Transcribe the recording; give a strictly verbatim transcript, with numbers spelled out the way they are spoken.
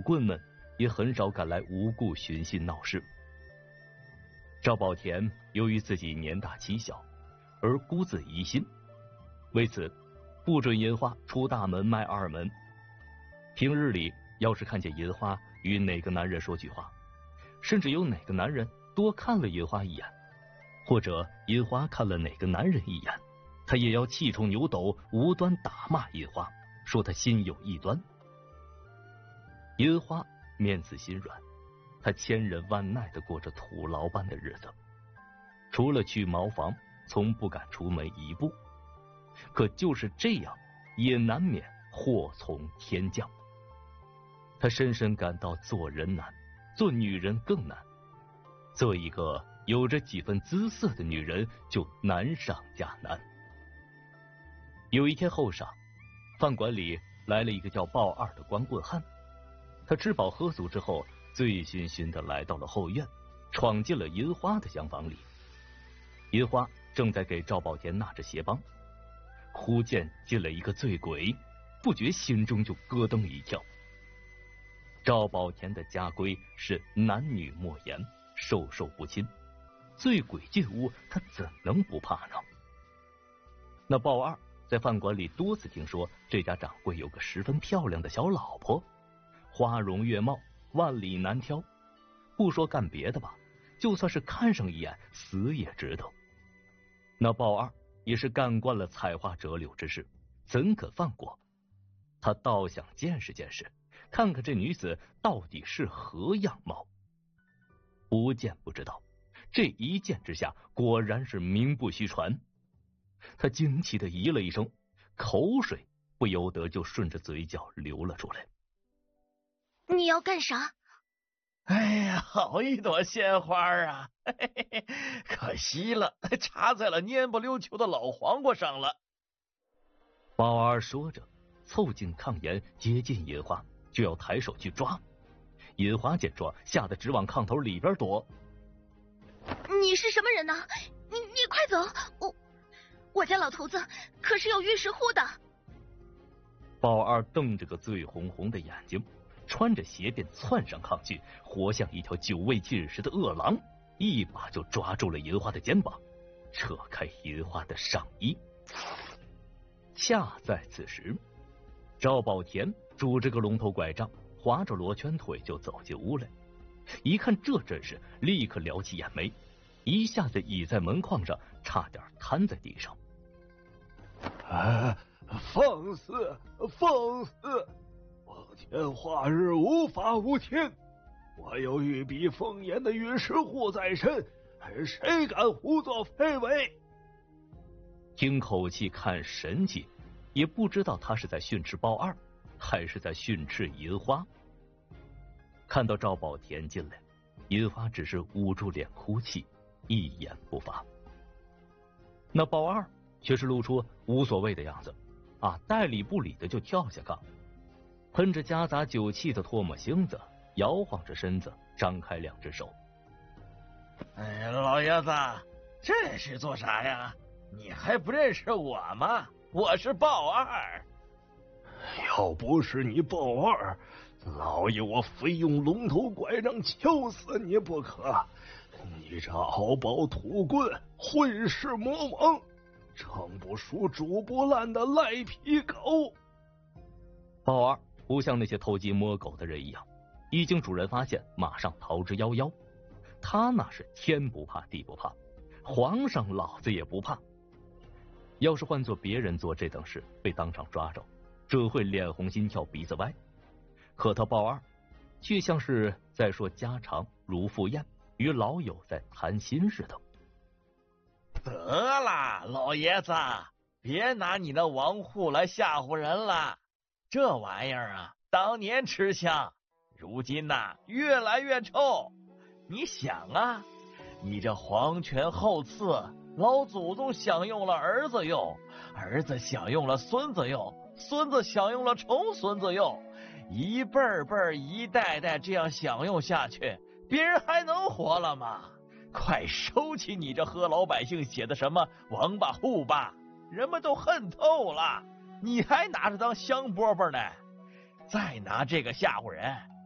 棍们也很少敢来无故寻衅闹事。赵宝田由于自己年大欺小，而孤自疑心，为此不准银花出大门迈二门。平日里要是看见银花与哪个男人说句话，甚至有哪个男人多看了银花一眼，或者银花看了哪个男人一眼，他也要气冲牛斗，无端打骂银花，说他心有异端。银花面子心软，他千忍万耐地过着土牢般的日子，除了去茅房，从不敢出门一步。可就是这样，也难免祸从天降。他深深感到做人难，做女人更难。做一个有着几分姿色的女人，就难上加难。有一天后晌，饭馆里来了一个叫鲍二的光棍汉。他吃饱喝足之后，醉醺醺的来到了后院，闯进了银花的厢房里。银花正在给赵宝田纳着鞋帮，忽见进了一个醉鬼，不觉心中就咯噔一跳。赵宝田的家规是男女莫言，授受不亲，醉鬼进屋，他怎能不怕呢？那鲍二在饭馆里多次听说这家掌柜有个十分漂亮的小老婆，花容月貌，万里难挑。不说干别的吧，就算是看上一眼，死也值得。那鲍二也是干惯了采花折柳之事，怎肯放过？他倒想见识见识，看看这女子到底是何样貌。不见不知道，这一见之下，果然是名不虚传。他惊奇的咦了一声，口水不由得就顺着嘴角流了出来。 你要干啥？ 哎呀，好一朵鲜花啊！嘿嘿嘿，可惜了，插在了蔫不溜秋的老黄瓜上了。 鲍二说着，凑近炕沿，接近银花，就要抬手去抓。银花见状，吓得直往炕头里边躲。 你是什么人呢？你你快走！我我家老头子可是有玉石户的。 鲍二瞪着个醉红红的眼睛，穿着鞋便窜上炕去，活像一条久未进食的饿狼，一把就抓住了银花的肩膀，扯开银花的上衣。恰在此时，赵宝田拄着个龙头拐杖，划着罗圈腿就走进屋来。一看这阵势，立刻撩起眼眉，一下子倚在门框上，差点瘫在地上。 啊！放肆！放肆！光天化日，无法无天。我有玉笔凤眼的玉石户在身，谁敢胡作非为？ 听口气看神气，也不知道他是在训斥鲍二，还是在训斥银花。看到赵宝田进来，银花只是捂住脸哭泣，一言不发。那鲍二却是露出无所谓的样子，啊，带理不理的就跳下炕，喷着夹杂酒气的唾沫星子，摇晃着身子，张开两只手。 哎，老爷子，这是做啥呀？你还不认识我吗？我是鲍二。 要不是你鲍二，老爷我非用龙头拐杖敲死你不可！你这敖包土棍，混世魔王，称不输煮不烂的赖皮狗！ 鲍二不像那些偷鸡摸狗的人一样，一经主人发现，马上逃之夭夭。他那是天不怕地不怕，皇上老子也不怕。要是换做别人做这等事，被当场抓着，准会脸红心跳鼻子歪。可他鲍二却像是在说家常，如赴宴，与老友在谈心似的。 得了，老爷子，别拿你那王户来吓唬人了。这玩意儿啊，当年吃香，如今呐、啊、越来越臭。你想啊，你这皇权后赐，老祖宗享用了儿子用，儿子享用了孙子用，孙子享用了重孙子用，一辈儿辈儿一代代这样享用下去，别人还能活了吗？快收起你这喝老百姓血的什么王八户吧，人们都恨透了，你还拿着当香饽饽呢？再拿这个吓唬人，